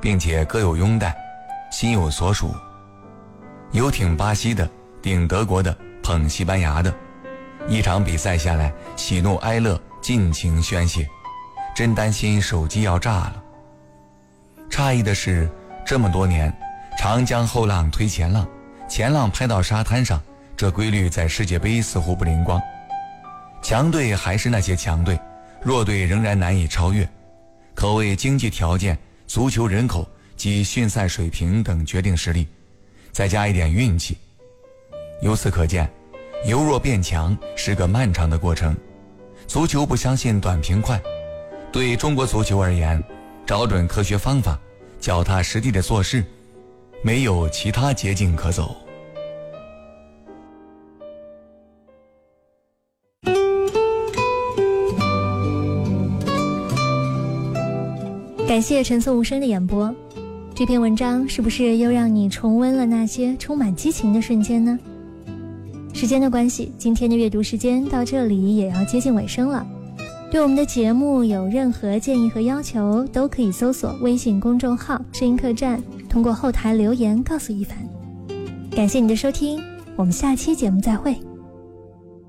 并且各有拥戴，心有所属。有挺巴西的，顶德国的，捧西班牙的，一场比赛下来，喜怒哀乐尽情宣泄，真担心手机要炸了。诧异的是，这么多年，长江后浪推前浪，前浪拍到沙滩上，这规律在世界杯似乎不灵光。强队还是那些强队，弱队仍然难以超越。可谓经济条件、足球人口及训赛水平等决定实力，再加一点运气。由此可见，由弱变强是个漫长的过程。足球不相信短平快，对中国足球而言，找准科学方法，脚踏实地的做事，没有其他捷径可走。 感谢陈思无声的演播。这篇文章是不是又让你重温了那些充满激情的瞬间呢？时间的关系，今天的阅读时间到这里也要接近尾声了。对我们的节目有任何建议和要求，都可以搜索微信公众号声音客栈，通过后台留言告诉一凡。感谢你的收听，我们下期节目再会。